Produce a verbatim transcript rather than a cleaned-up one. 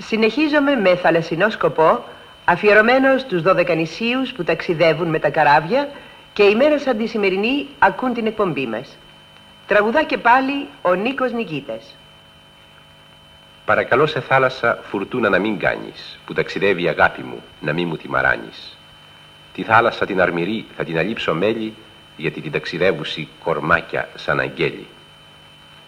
Συνεχίζομαι με θαλασσινό σκοπό, αφιερωμένο στους δωδεκανησίους που ταξιδεύουν με τα καράβια και η μέρα σαν τη σημερινή ακούν την εκπομπή μας. Τραγουδά και πάλι ο Νίκος Νικήτας. Παρακαλώ σε θάλασσα φουρτούνα να μην κάνεις, που ταξιδεύει η αγάπη μου, να μην μου τη μαράνεις. Τη θάλασσα την αρμηρή θα την αλείψω μέλι, γιατί την ταξιδεύουσι κορμάκια σαν αγγέλη.